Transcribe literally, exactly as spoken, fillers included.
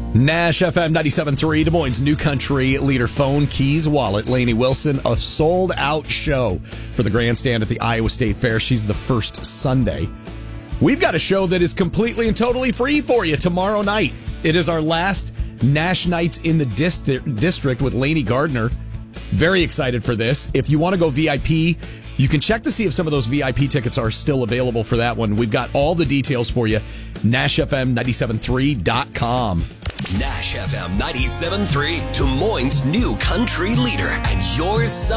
Nash F M ninety-seven point three, Des Moines' new country leader. Phone, keys, wallet. Lainey Wilson, a sold-out show for the grandstand at the Iowa State Fair. She's the first Sunday. We've got a show that is completely and totally free for you tomorrow night. It is our last Nash Nights in the dist- district with Lainey Gardner. Very excited for this. If you want to go V I P, you can check to see if some of those V I P tickets are still available for that one. We've got all the details for you. Nash F M ninety-seven point three dot com. Nash F M ninety-seven point three, Des Moines' new country leader, and yours.